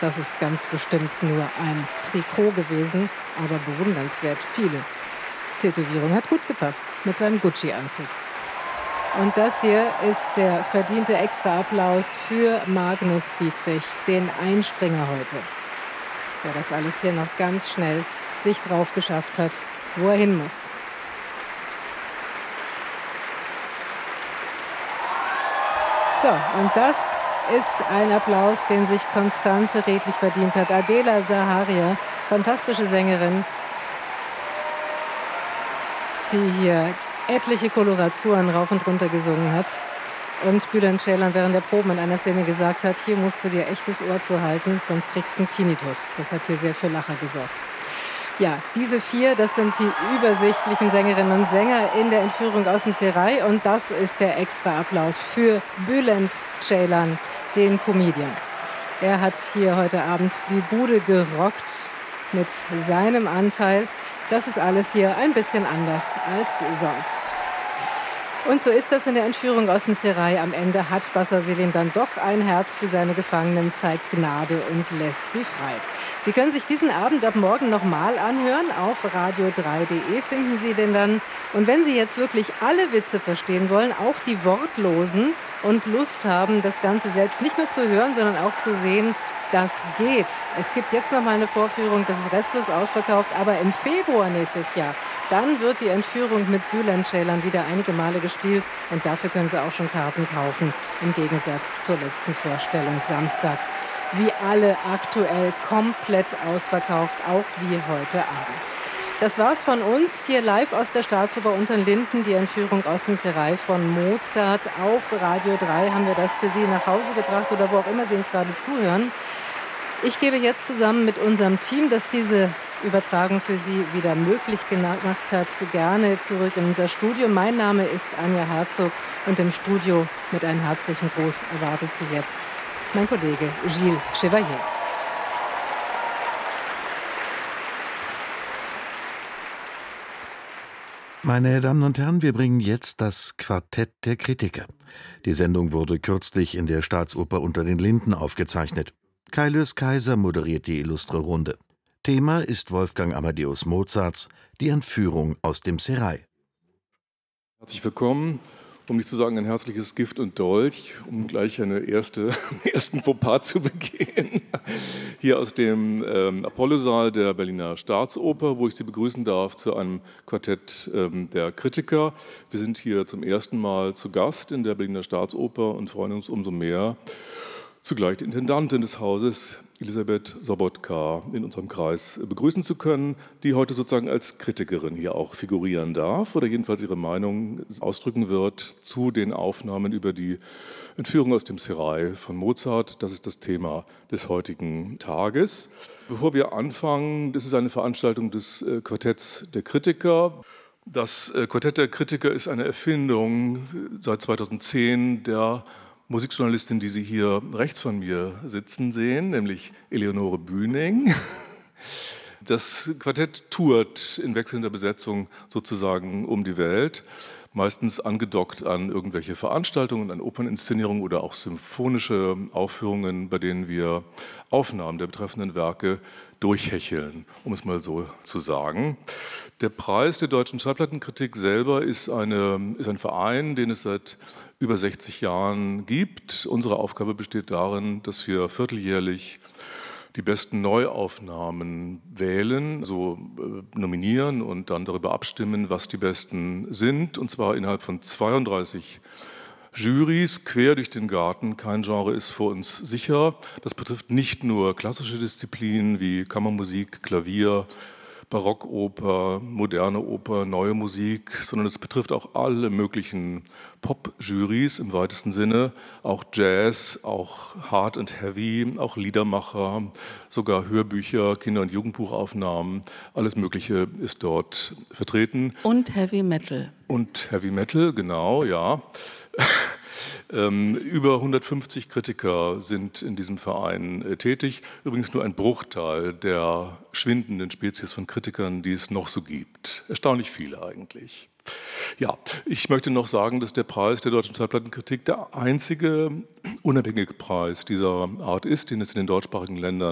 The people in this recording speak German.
Das ist ganz bestimmt nur ein Trikot gewesen, aber bewundernswert viele. Tätowierung hat gut gepasst mit seinem Gucci-Anzug. Und das hier ist der verdiente Extraapplaus für Magnus Dietrich, den Einspringer heute, der das alles hier noch ganz schnell sich drauf geschafft hat, wo er hin muss. So, und das ist ein Applaus, den sich Constanze redlich verdient hat. Adela Zaharia, fantastische Sängerin, die hier etliche Koloraturen rauf und runter gesungen hat. Und Bülent Ceylan während der Proben in einer Szene gesagt hat, hier musst du dir echtes Ohr zu halten, sonst kriegst du einen Tinnitus. Das hat hier sehr für Lacher gesorgt. Ja, diese 4, das sind die übersichtlichen Sängerinnen und Sänger in der Entführung aus dem Serail. Und das ist der Extraapplaus für Bülent Ceylan, den Comedian. Er hat hier heute Abend die Bude gerockt mit seinem Anteil. Das ist alles hier ein bisschen anders als sonst. Und so ist das in der Entführung aus dem Serail. Am Ende hat Bassar Selim dann doch ein Herz für seine Gefangenen, zeigt Gnade und lässt sie frei. Sie können sich diesen Abend ab morgen nochmal anhören. Auf radio3.de finden Sie den dann. Und wenn Sie jetzt wirklich alle Witze verstehen wollen, auch die wortlosen, und Lust haben, das Ganze selbst nicht nur zu hören, sondern auch zu sehen, das geht. Es gibt jetzt noch mal eine Vorführung, das ist restlos ausverkauft, aber im Februar nächstes Jahr, dann wird die Entführung mit Bülent Ceylan wieder einige Male gespielt und dafür können Sie auch schon Karten kaufen, im Gegensatz zur letzten Vorstellung Samstag. Wie alle aktuell komplett ausverkauft, auch wie heute Abend. Das war's von uns hier live aus der Staatsoper unter den Linden, die Entführung aus dem Serail von Mozart. Auf Radio 3 haben wir das für Sie nach Hause gebracht oder wo auch immer Sie uns gerade zuhören. Ich gebe jetzt zusammen mit unserem Team, das diese Übertragung für Sie wieder möglich gemacht hat, gerne zurück in unser Studio. Mein Name ist Anja Herzog und im Studio mit einem herzlichen Gruß erwartet Sie jetzt mein Kollege Gilles Chevalier. Meine Damen und Herren, wir bringen jetzt das Quartett der Kritiker. Die Sendung wurde kürzlich in der Staatsoper unter den Linden aufgezeichnet. Kai Löß-Kaiser moderiert die illustre Runde. Thema ist Wolfgang Amadeus Mozarts Die Entführung aus dem Serail. Herzlich willkommen, um nicht zu sagen ein herzliches Gift und Dolch, um gleich einen ersten Fauxpas zu begehen. Hier aus dem Apollo-Saal der Berliner Staatsoper, wo ich Sie begrüßen darf zu einem Quartett der Kritiker. Wir sind hier zum ersten Mal zu Gast in der Berliner Staatsoper und freuen uns umso mehr, zugleich die Intendantin des Hauses, Elisabeth Sobotka, in unserem Kreis begrüßen zu können, die heute sozusagen als Kritikerin hier auch figurieren darf oder jedenfalls ihre Meinung ausdrücken wird zu den Aufnahmen über die Entführung aus dem Serail von Mozart. Das ist das Thema des heutigen Tages. Bevor wir anfangen, das ist eine Veranstaltung des Quartetts der Kritiker. Das Quartett der Kritiker ist eine Erfindung seit 2010 der Musikjournalistin, die Sie hier rechts von mir sitzen sehen, nämlich Eleonore Bühning. Das Quartett tourt in wechselnder Besetzung sozusagen um die Welt, meistens angedockt an irgendwelche Veranstaltungen, an Operninszenierungen oder auch symphonische Aufführungen, bei denen wir Aufnahmen der betreffenden Werke durchhecheln, um es mal so zu sagen. Der Preis der deutschen Schallplattenkritik selber ist ein Verein, den es seit über 60 Jahren gibt. Unsere Aufgabe besteht darin, dass wir vierteljährlich die besten Neuaufnahmen wählen, so nominieren und dann darüber abstimmen, was die besten sind, und zwar innerhalb von 32 Jurys, quer durch den Garten. Kein Genre ist für uns sicher. Das betrifft nicht nur klassische Disziplinen wie Kammermusik, Klavier, Barockoper, moderne Oper, neue Musik, sondern es betrifft auch alle möglichen Pop-Jurys im weitesten Sinne, auch Jazz, auch Hard and Heavy, auch Liedermacher, sogar Hörbücher, Kinder- und Jugendbuchaufnahmen, alles Mögliche ist dort vertreten. Und Heavy Metal. Und Heavy Metal, genau, ja. Über 150 Kritiker sind in diesem Verein tätig. Übrigens nur ein Bruchteil der schwindenden Spezies von Kritikern, die es noch so gibt. Erstaunlich viele eigentlich. Ja, ich möchte noch sagen, dass der Preis der deutschen Schallplattenkritik der einzige unabhängige Preis dieser Art ist, den es in den deutschsprachigen Ländern